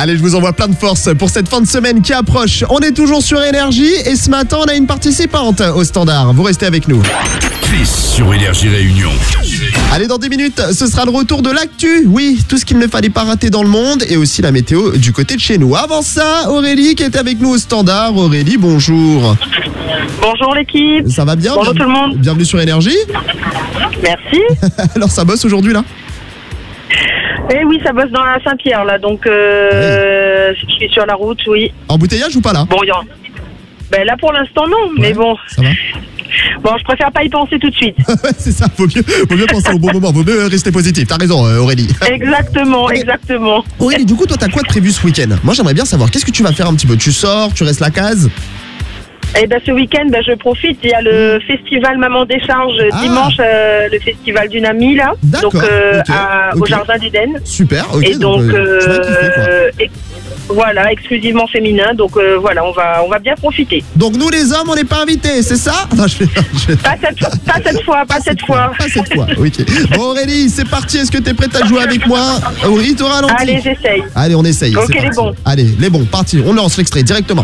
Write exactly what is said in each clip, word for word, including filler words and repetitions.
Allez, je vous envoie plein de force pour cette fin de semaine qui approche. On est toujours sur Énergie et ce matin, on a une participante au standard. Vous restez avec nous. Chris sur Énergie Réunion. Allez, dans dix minutes, ce sera le retour de l'actu. Oui, tout ce qu'il ne fallait pas rater dans le monde et aussi la météo du côté de chez nous. Avant ça, Aurélie qui est avec nous au standard. Aurélie, bonjour. Bonjour l'équipe. Ça va bien? Bonjour tout le monde. Bienvenue sur Énergie. Merci. Alors, ça bosse aujourd'hui là? Eh oui, ça bosse dans la Saint-Pierre là, donc euh, oui. Je suis sur la route, oui. Embouteillage ou pas là? Bon, y a... ben là pour l'instant non, ouais, mais bon. Ça va? Bon, je préfère pas y penser tout de suite. C'est ça, vaut mieux, vaut mieux penser au bon moment, vaut mieux rester positif. T'as raison, Aurélie. Exactement, okay. exactement. Aurélie, du coup, toi, t'as quoi de prévu ce week-end? Moi, j'aimerais bien savoir, qu'est-ce que tu vas faire un petit peu? Tu sors, tu restes la case? Eh ben, ce week-end, ben, je profite. Il y a le festival Maman Décharge ah. dimanche, euh, le festival d'une amie là, donc euh, okay. À, okay. au Jardin d'Éden. Super. Ok. Et donc, donc euh, tu vas kiffer, quoi. Et, voilà, exclusivement féminin. Donc euh, voilà, on va, on va bien profiter. Donc nous les hommes, on n'est pas invités, c'est ça? Non, je vais, je vais... Pas cette, pas cette fois, pas, pas cette fois. fois. Pas cette fois. Ok. Bon Aurélie, c'est parti. Est-ce que t'es prête à jouer avec moi? Aurélie, t'auras ralenti. Allez, j'essaye. Allez, on essaye. Ok, les bons. Allez, les bons. Parti. On lance l'extrait directement.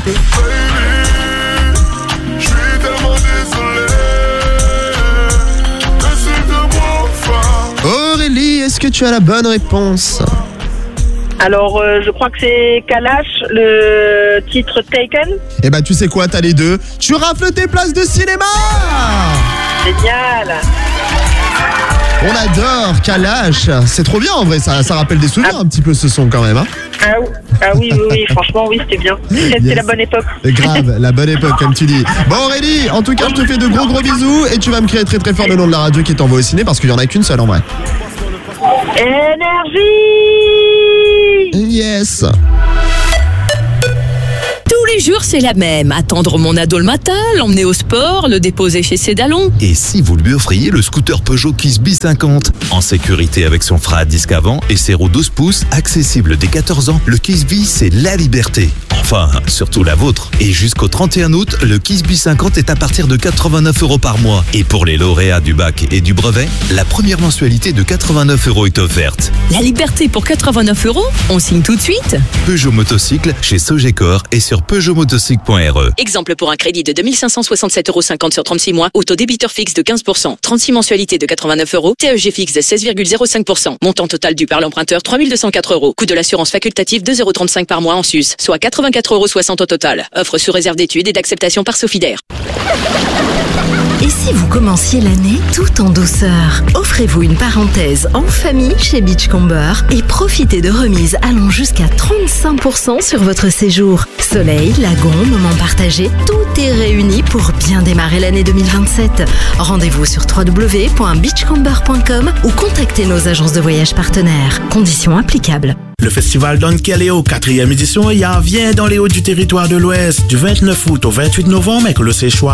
Aurélie, est-ce que tu as la bonne réponse? Alors, euh, je crois que c'est Kalash, le titre Taken. Eh ben, tu sais quoi, t'as les deux. Tu rafles tes places de cinéma. Génial. On adore Kalash. C'est trop bien en vrai, ça, ça rappelle des souvenirs ah. un petit peu ce son quand même. Hein ah, ah oui, oui, oui, franchement, oui, c'était bien. C'était yes. la bonne époque. Grave, la bonne époque, comme tu dis. Bon Aurélie, en tout cas, je te fais de gros gros bisous et tu vas me crier très très fort le nom de la radio qui t'envoie au ciné parce qu'il n'y en a qu'une seule en vrai. Énergie. Yes. Tous les jours, c'est la même. Attendre mon ado le matin, l'emmener au sport, le déposer chez ses dalons. Et si vous lui offriez le scooter Peugeot Kisby cinquante? En sécurité avec son frein à disque avant et ses roues douze pouces, accessible dès quatorze ans, le Kisby, c'est la liberté. Enfin, surtout la vôtre. Et jusqu'au trente et un août, le Kisby cinquante est à partir de quatre-vingt-neuf euros par mois. Et pour les lauréats du bac et du brevet, la première mensualité de quatre-vingt-neuf euros est offerte. La liberté pour quatre-vingt-neuf euros? On signe tout de suite? Peugeot Motocycle chez Sogecor et sur peugeot motocycle point r e. Exemple pour un crédit de deux mille cinq cent soixante-sept euros cinquante sur trente-six mois, autodébiteur fixe de quinze pour cent, trente-six mensualités de quatre-vingt-neuf euros, T E G fixe de seize virgule zéro cinq pour cent. Montant total dû par l'emprunteur trois mille deux cent quatre euros. Coût de l'assurance facultative deux euros trente-cinq par mois en sus, soit quatre-vingt-quatre euros soixante au total. Offre sous réserve d'études et d'acceptation par Sofidaire. Et si vous commenciez l'année tout en douceur? Offrez-vous une parenthèse en famille chez Beachcomber et profitez de remises allant jusqu'à trente-cinq pour cent sur votre séjour. Soleil, lagon, moments partagés, tout est réuni pour bien démarrer l'année deux mille vingt-sept. Rendez-vous sur w w w point beachcomber point com ou contactez nos agences de voyage partenaires. Conditions applicables. Le festival Don Keleo, quatrième édition, y vient dans les hauts du territoire de l'Ouest, du vingt-neuf août au vingt-huit novembre avec le séchoir.